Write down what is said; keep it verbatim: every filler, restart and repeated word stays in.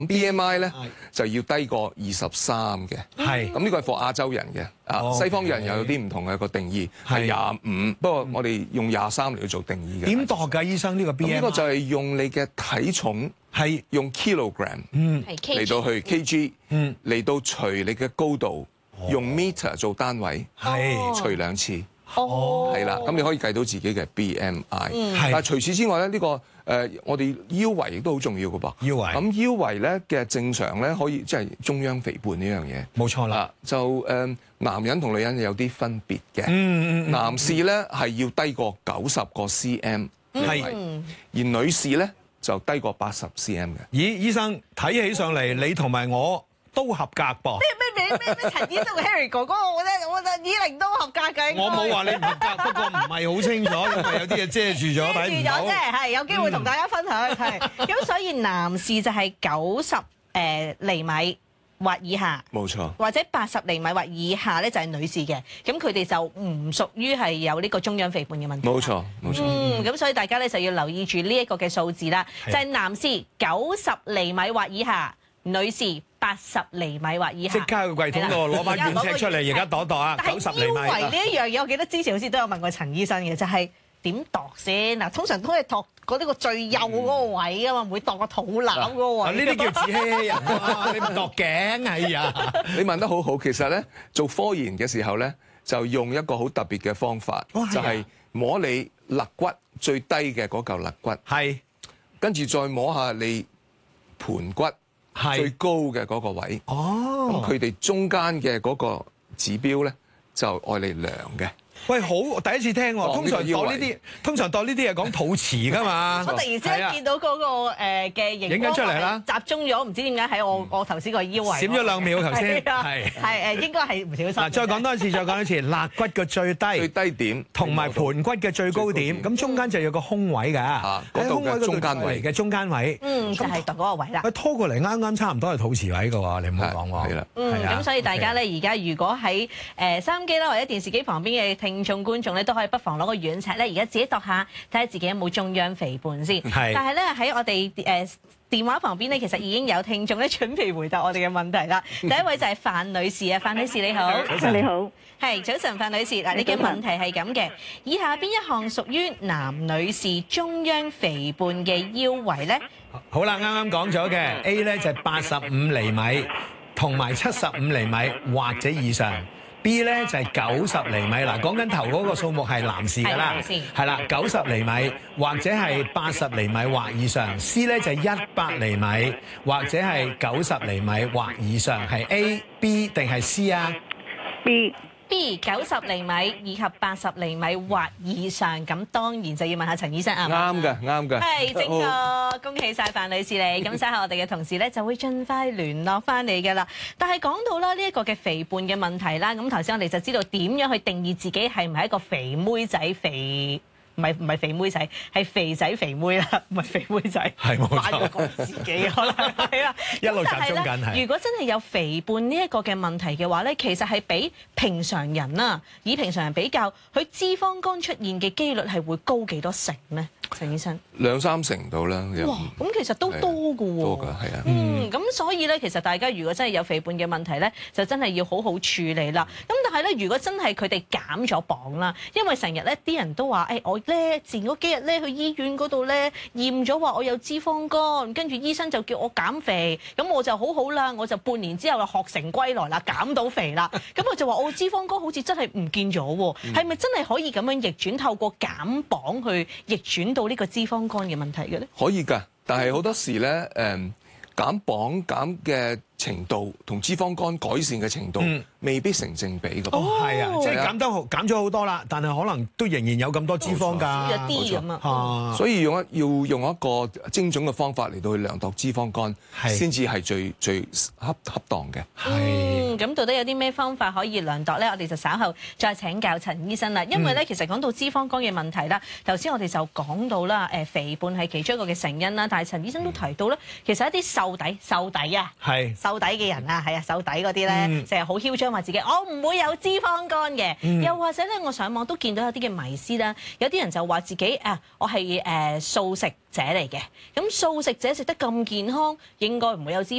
B M I 咧就要低過二十三嘅， 係咁呢個係 for 亞洲人嘅，啊 Okay 西方人又有啲唔同嘅個定義係廿五，不過我哋用廿三嚟去做定義嘅。 點度㗎？醫生呢個 B M I 呢個就係用你嘅體重係用 kilogram 嗯嚟到去 kg 嗯嚟到除你嘅高度，用 meter 做單位， 係除兩次。 哦， 係啦，咁你可以計到自己嘅 B M I。 係但係除此之外咧，呢、個誒、呃、我哋腰圍亦都好重要嘅噃。 腰圍咁腰圍咧嘅正常咧，可以即係中央肥胖呢樣嘢。 冇錯啦。 啊，就誒、呃、男人同女人有啲分別嘅。 嗯嗯嗯男士咧係要低過九十個 cm， 係而女士咧就低過八十 cm 嘅。 咦，醫生睇起上嚟，你同埋我都合格噃。 咩咩咩咩陳醫生同 Harry 哥哥，我咧我覺得以零都合格嘅。 我冇話你唔合格，不過唔係好清楚，因為有啲嘢遮住咗，睇唔到。 遮住咗啫，係有機會同大家分享。係咁，所以男士就係九十誒厘米或以下， 冇錯。 或者八十厘米或以下咧就係女士嘅，咁佢哋就唔屬於係有呢個中央肥胖嘅問題。 冇錯，冇錯。 嗯，咁所以大家咧就要留意住呢一個嘅數字啦，就係男士九十厘米或以下，女士八十厘米或以下。 即刻去櫃桶度攞翻卷尺出嚟，而家度一度啊！九十厘米。 但係腰圍呢一樣嘢，我記得之前好似都有問過陳醫生嘅，就係點度先嗱？通常都係度嗰啲個最幼嗰個位啊嘛，唔會度個肚腩嗰個位。 呢啲叫自欺欺人啊！你唔度頸係啊？ 你問得好好，其實咧做科研嘅時候咧，就用一個好特別嘅方法， 哦係啊就係摸你肋骨最低嘅嗰嚿肋骨， 係跟住再摸下你盤骨最係。 高嘅嗰個位。 哦咁佢哋中間嘅嗰個指標咧，就愛嚟量嘅。 喂，好第一次聽喎。 哦通常呢個腰圍度呢啲，通常度呢啲係講肚臍噶嘛。 我突然之係啊間見到嗰個誒嘅熒影緊光出嚟啦集中咗，唔知點解喺我我頭先個腰圍閃咗兩秒頭先係啊係係誒，應該係唔小心。 嗱，再講多一次，再講一次，肋骨嘅最最低， 低點同埋盤骨嘅最高點， 最高點咁中間就有個空位㗎。 啊嗰度嘅喺空位嗰度中間位嚟嘅中間位。 嗯，就係度嗰個位啦。 喂，拖過嚟啱啱差唔多係肚臍位㗎喎，你唔好講喎。 係啦。 嗯， 係啊咁所以大家咧，而家如果喺誒收音機啦或者電視機旁邊嘅聽眾觀眾咧，都可以不妨攞個軟尺咧，而家自己度下，睇下自己有冇中央肥胖先。 係但係咧喺我哋誒電話旁邊咧，其實已經有聽眾咧準備回答我哋嘅問題啦。第一位就係范女士啊，范女士你好。 早晨你好， 係早晨，范女士嗱，你嘅問題係咁嘅，以下邊一項屬於男女士中央肥胖嘅腰圍咧？ 好啦，啱啱講咗嘅 A 咧就係八十五厘米，同埋七十五厘米或者以上。B 咧就係九十厘米，嗱講緊頭嗰個數目係男士㗎啦係男士， 係啦，九十厘米或者係八十厘米或以上。C 咧就係一百厘米或者係九十厘米或以上，係 A、B 定係 C 啊 B B 九十厘米以及八十厘米或以上，咁當然就要問下陳醫生啱唔啱？ 啱嘅，啱嘅。 係正確，恭喜晒范女士你。咁稍後我哋嘅同事咧就會盡快聯絡翻你㗎啦。但係講到啦呢一個嘅肥胖嘅問題啦，咁頭先我哋就知道點樣去定義自己係唔係一個肥妹仔肥。唔係唔係肥妹仔，係肥仔肥妹啦，唔係肥妹仔， 係冇錯買咗個自己可能係啦， 一路集咁但係中緊係咧如果真係有肥胖呢一個嘅問題嘅話咧，其實係比平常人啊，以平常人比較，佢脂肪肝出現嘅機率係會高幾多成咧？陳醫生， 兩三成度啦。 哇，咁其實都多㗎喎， 多㗎，係啊。 嗯，咁所以咧，其實大家如果真係有肥胖嘅問題咧，就真係要好好處理啦。咁但係咧，如果真係佢哋減咗磅啦，因為成日咧啲人都話，誒、哎、我咧前嗰幾日咧去醫院嗰度咧驗咗話我有脂肪肝，跟住醫生就叫我減肥，咁我就好好啦，我就半年之後就學成歸來啦，減到肥啦。咁我就話我脂肪肝好似真係唔見咗喎，係咪、嗯、真係可以咁樣逆轉，透過減磅去逆轉到呢個脂肪肝嘅問題嘅咧？ 可以㗎，但係好多時咧，誒、嗯、減磅減嘅程度同脂肪肝改善嘅程度， 嗯未必成正比㗎。 哦，係啊，即係係啊減得好減咗好多啦，但係可能都仍然有咁多脂肪㗎， 有啲咁啊。 啊， 所以用一要用一個精準嘅方法嚟到去量度脂肪肝， 係先至係最最恰恰當嘅。 係嗯，咁到底有啲咩方法可以量度咧？我哋就稍後再請教陳醫生啦。因為咧，其實講到脂肪肝嘅問題啦，頭先我哋就講到啦，誒肥胖係其中一個嘅成因啦。但係陳醫生都提到咧，其實一啲瘦底、瘦底啊， 係瘦底嘅人啊，係啊，瘦底嗰啲咧，成日好囂張張話自己我唔會有脂肪肝嘅， 嗯又或者咧我上網都見到有啲嘅迷思啦，有啲人就話自己啊我係誒素食者嚟嘅，咁素食者食得咁健康，應該唔會有脂